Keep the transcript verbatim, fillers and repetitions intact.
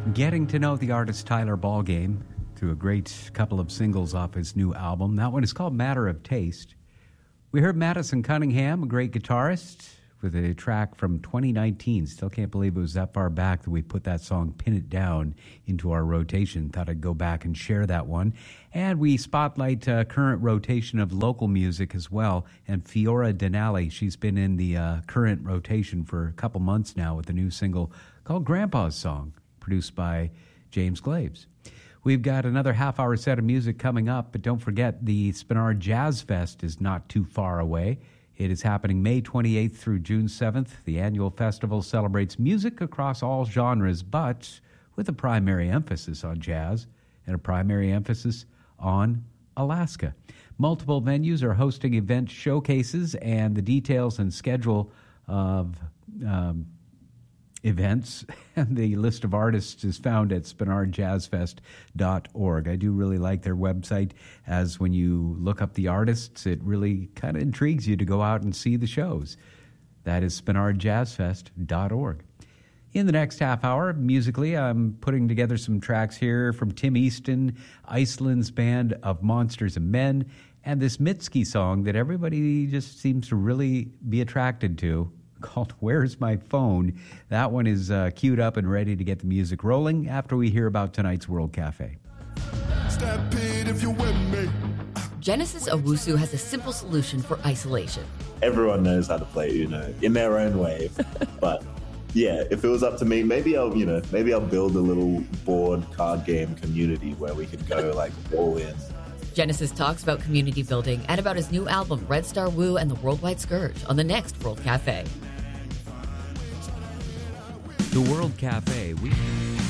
Getting to know the artist Tyler Ballgame through a great couple of singles off his new album. That one is called Matter of Taste. We heard Madison Cunningham, a great guitarist, with a track from twenty nineteen. Still can't believe it was that far back that we put that song, Pin It Down, into our rotation. Thought I'd go back and share that one. And we spotlight uh, current rotation of local music as well. And Fiora Denali, she's been in the uh, current rotation for a couple months now with a new single called Grandpa's Song, produced by James Glaves. We've got another half-hour set of music coming up, but don't forget the Spinard Jazz Fest is not too far away. It is happening May twenty-eighth through June seventh. The annual festival celebrates music across all genres, but with a primary emphasis on jazz and a primary emphasis on Alaska. Multiple venues are hosting event showcases, and the details and schedule of um, events and the list of artists is found at spinard jazz fest dot org. I do really like their website, as when you look up the artists, it really kind of intrigues you to go out and see the shows. That is spinard jazz fest dot org. In the next half hour, musically, I'm putting together some tracks here from Tim Easton, Iceland's band of Monsters and Men, and this Mitski song that everybody just seems to really be attracted to, called Where's My Phone? That one is uh, queued up and ready to get the music rolling after we hear about tonight's World Cafe. Stampede if you're with me. Genesis Owusu has a simple solution for isolation. Everyone knows how to play Uno in their own way. But yeah, if it was up to me, maybe I'll, you know, maybe I'll build a little board card game community where we could go like all in. Genesis talks about community building and about his new album, Red Star Woo and the Worldwide Scourge, on the next World Cafe. The World Cafe. We